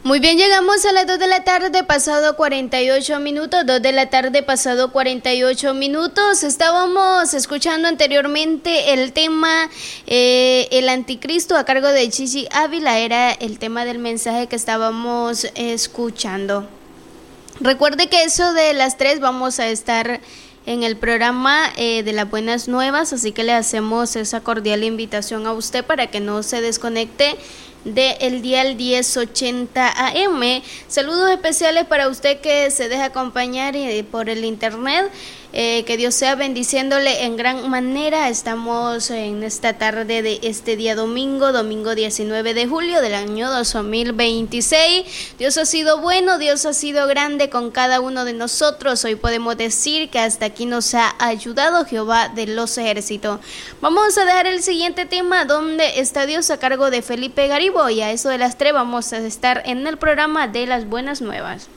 Muy bien, llegamos a las 2 de la tarde, pasado 48 minutos, 2 de la tarde, pasado 48 minutos. Estábamos escuchando anteriormente el tema El Anticristo a cargo de Chichi Ávila, era el tema del mensaje que estábamos escuchando. Recuerde que eso de las 3 vamos a estar en el programa de las buenas nuevas, así que le hacemos esa cordial invitación a usted para que no se desconecte del dial 1080 AM. Saludos especiales para usted que se deja acompañar por el internet. Que Dios sea bendiciéndole en gran manera. Estamos en esta tarde de este día domingo 19 de julio del año 2026. Dios ha sido bueno, Dios ha sido grande con cada uno de nosotros. Hoy podemos decir que hasta aquí nos ha ayudado Jehová de los ejércitos. Vamos a dejar el siguiente tema, ¿Dónde está Dios?, a cargo de Felipe Garibo, y a eso de las 3 vamos a estar en el programa de las buenas nuevas.